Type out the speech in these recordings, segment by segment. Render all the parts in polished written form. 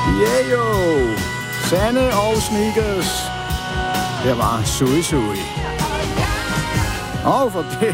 Yeah, jo! Sanne og Sneakers. Det var Sui Sui. For det.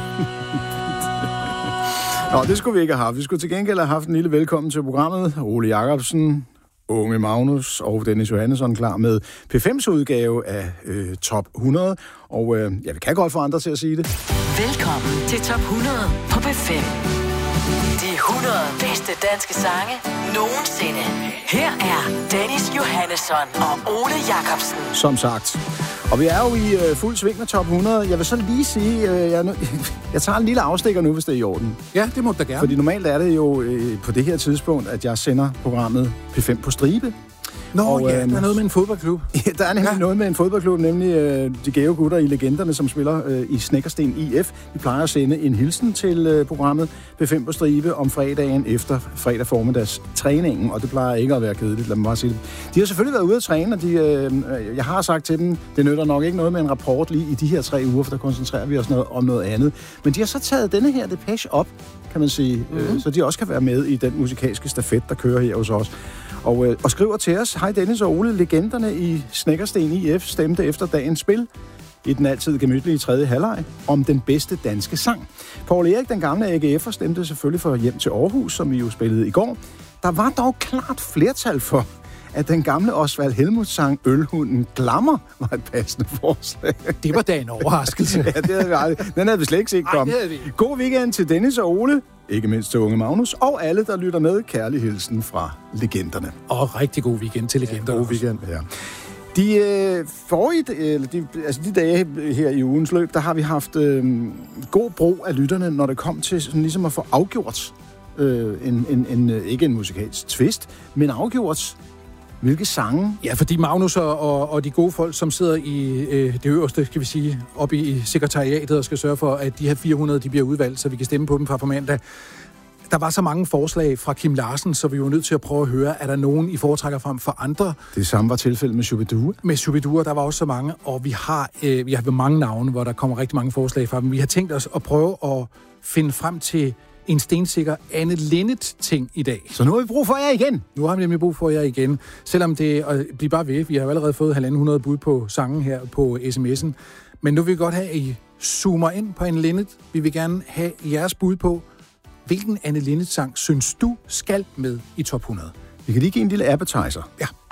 Nå, det skulle vi ikke have haft. Vi skulle til gengæld have haft en lille velkommen til programmet. Ole Jacobsen, Unge Magnus og Dennis Johannesson klar med P5's udgave af Top 100. Og vi kan godt få andre til at sige det. Velkommen til Top 100 på P5. De 100 bedste danske sange nogensinde. Her er Dennis Johannesson og Ole Jacobsen. Som sagt. Og vi er jo i fuld sving med Top 100. Jeg vil så lige sige, jeg tager en lille afstikker nu, hvis det er i orden. Ja, det må du da gerne. Fordi normalt er det jo på det her tidspunkt, at jeg sender programmet P5 på stribe. Nå, og, der er noget med en fodboldklub. Ja, der er nemlig noget med en fodboldklub, nemlig de gave gutter i Legenderne, som spiller i Snekkersten IF. De plejer at sende en hilsen til programmet P5 på stribe om fredagen efter fredag formiddags træningen, og det plejer ikke at være kedeligt, lad mig bare sige det. De har selvfølgelig været ude at træne, og jeg har sagt til dem, det nytter nok ikke noget med en rapport lige i de her 3 uger, for der koncentrerer vi os om noget andet. Men de har så taget denne her Depeche op, kan man sige, så de også kan være med i den musikalske stafet, der kører her hos os. Og skriver til os, hej Dennis og Ole, legenderne i Snekkersten IF stemte efter dagens spil i den altid gemytlige 3. halvleg om den bedste danske sang. Poul Erik, den gamle AGF'er, stemte selvfølgelig for Hjem til Aarhus, som vi jo spillede i går. Der var dog klart flertal for, at den gamle Osvald Helmuth sang Ølhunden Glammer var et passende forslag. Det var da en overraskelse. Ja, det havde vi aldrig. Den havde vi slet ikke set komme. God weekend til Dennis og Ole. Ikke mindst til Unge Magnus, og alle, der lytter med. Kærlig hilsen fra Legenderne. Og rigtig god weekend til Legenderne. God weekend, ja. De dage her i ugens løb, der har vi haft god brug af lytterne, når det kom til sådan ligesom at få afgjort ikke en musikalsk twist, men afgjort hvilke sange? Ja, fordi Magnus og de gode folk, som sidder i det øverste, skal vi sige, oppe i sekretariatet og skal sørge for, at de her 400, de bliver udvalgt, så vi kan stemme på dem fra på mandag. Der var så mange forslag fra Kim Larsen, så vi var nødt til at prøve at høre, er der nogen, I foretrækker frem for andre? Det samme var tilfældet med Shubidua. Med Shubidua, der var også så mange, og vi har mange navne, hvor der kommer rigtig mange forslag fra dem. Vi har tænkt os at prøve at finde frem til en stensikker Anne Linnet-ting i dag. Så nu har vi brug for jer igen. Nu har vi nemlig brug for jer igen. Selvom det bliver bare ved. Vi har jo allerede fået 1.500 bud på sangen her på sms'en. Men nu vil vi godt have, at I zoomer ind på Anne Linnet. Vi vil gerne have jeres bud på, hvilken Anne Linnet-sang synes du skal med i top 100? Vi kan lige give en lille appetizer. Ja.